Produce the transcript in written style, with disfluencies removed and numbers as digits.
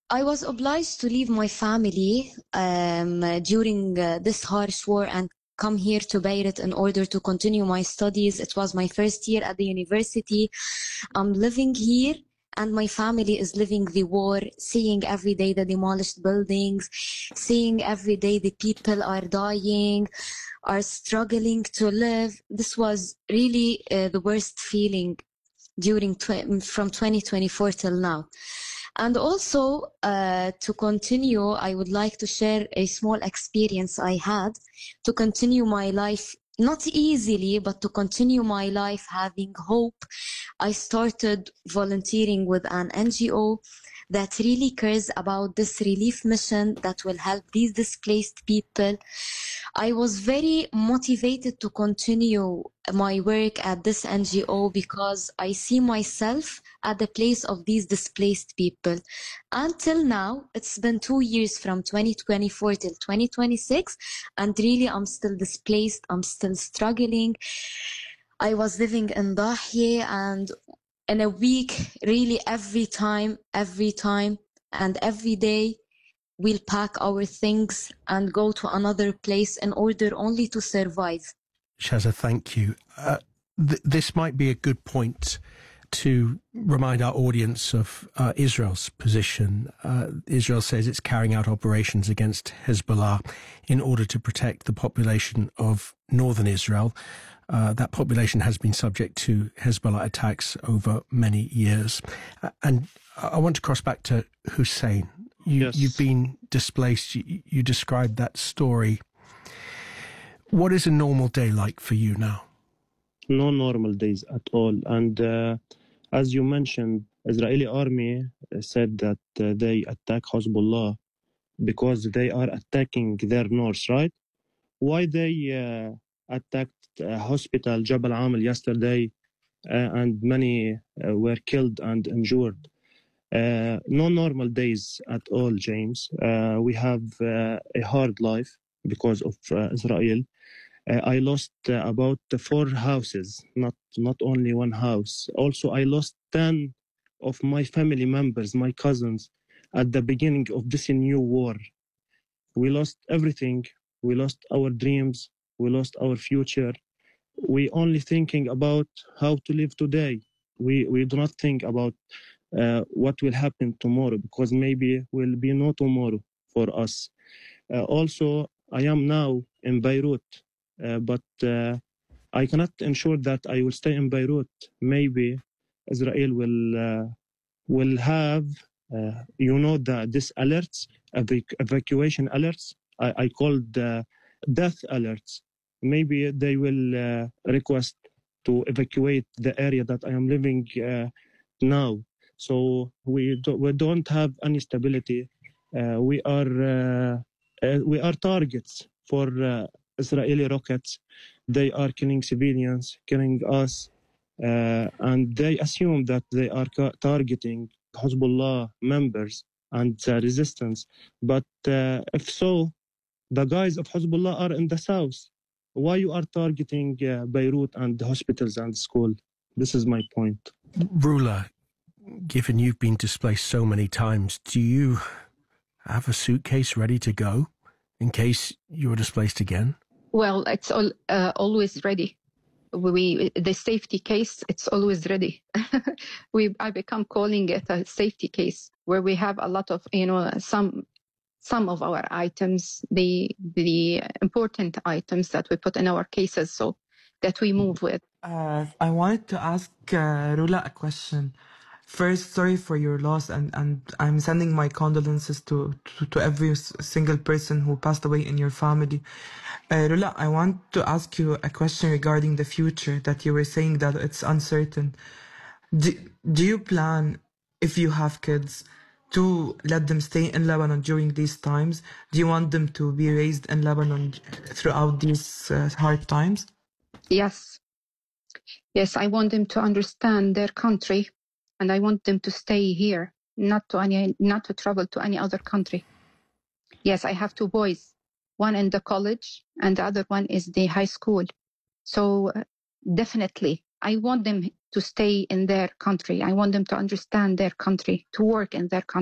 I was obliged to leave my family during this harsh war and come here to Beirut in order to continue my studies. It was my first year at the university. I'm living here and my family is living the war, seeing every day the demolished buildings, seeing every day the people are dying, are struggling to live. This was really the worst feeling during from 2024 till now. And also, to continue, I would like to share a small experience I had to continue my life, not easily, but to continue my life having hope. I started volunteering with an NGO that really cares about this relief mission that will help these displaced people. I was very motivated to continue my work at this NGO because I see myself at the place of these displaced people. Until now, it's been 2 years from 2024 till 2026, and really I'm still displaced, I'm still struggling. I was living in Dahye, and in a week, really every time, and every day, we'll pack our things and go to another place in order only to survive. Shaza, thank you. This might be a good point to remind our audience of Israel's position. Israel says it's carrying out operations against Hezbollah in order to protect the population of northern Israel. That population has been subject to Hezbollah attacks over many years. And I want to cross back to Hussein. You've been displaced. You described that story. What is a normal day like for you now? No normal days at all. And as you mentioned, Israeli army said that they attack Hezbollah because they are attacking their north, right? Why they attacked hospital Jabal Amel yesterday and many were killed and injured? No normal days at all, James. We have a hard life because of Israel. I lost about 4 houses, not only one house. Also, I lost 10 of my family members, my cousins, at the beginning of this new war. We lost everything. We lost our dreams. We lost our future. We only thinking about how to live today. We do not think about what will happen tomorrow, because maybe will be no tomorrow for us. Also, I am now in Beirut, but I cannot ensure that I will stay in Beirut. Maybe Israel will have, this alerts, evacuation alerts. I called death alerts. Maybe they will request to evacuate the area that I am living now. So we don't have any stability. We are targets for Israeli rockets. They are killing civilians, killing us, and they assume that they are targeting Hezbollah members and resistance. But if so, the guys of Hezbollah are in the south. Why you are targeting Beirut and the hospitals and school? This is my point. Rula, given you've been displaced so many times, do you have a suitcase ready to go in case you're displaced again? Well, it's always ready. The safety case, it's always ready. I become calling it a safety case, where we have a lot of, some of our items, the important items that we put in our cases, so that we move with. I wanted to ask Rula a question. First, sorry for your loss, and I'm sending my condolences to every single person who passed away in your family. Rula, I want to ask you a question regarding the future, that you were saying that it's uncertain. Do you plan, if you have kids, to let them stay in Lebanon during these times? Do you want them to be raised in Lebanon throughout these hard times? Yes, I want them to understand their country, and I want them to stay here, not to travel to any other country. Yes, I have 2 boys, one in the college and the other one is the high school. So definitely, I want them to stay in their country. I want them to understand their country, to work in their country.